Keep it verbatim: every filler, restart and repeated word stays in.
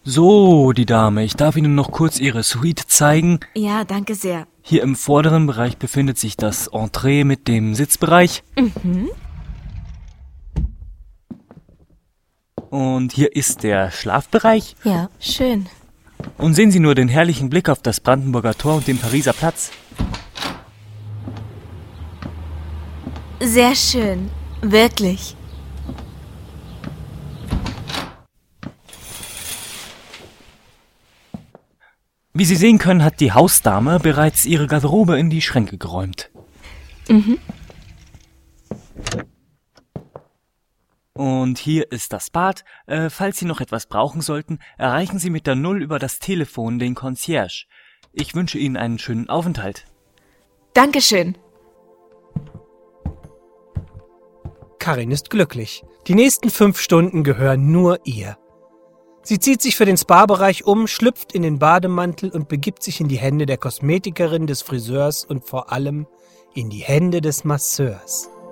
So, die Dame, ich darf Ihnen noch kurz Ihre Suite zeigen. Ja, danke sehr. Hier im vorderen Bereich befindet sich das Entree mit dem Sitzbereich. Mhm. Und hier ist der Schlafbereich. Ja, schön. Und sehen Sie nur den herrlichen Blick auf das Brandenburger Tor und den Pariser Platz. Sehr schön. Wirklich. Wie Sie sehen können, hat die Hausdame bereits ihre Garderobe in die Schränke geräumt. Mhm. Und hier ist das Bad. Äh, falls Sie noch etwas brauchen sollten, erreichen Sie mit der Null über das Telefon den Concierge. Ich wünsche Ihnen einen schönen Aufenthalt. Dankeschön. Karin ist glücklich. Die nächsten fünf Stunden gehören nur ihr. Sie zieht sich für den Spa-Bereich um, schlüpft in den Bademantel und begibt sich in die Hände der Kosmetikerin, des Friseurs und vor allem in die Hände des Masseurs.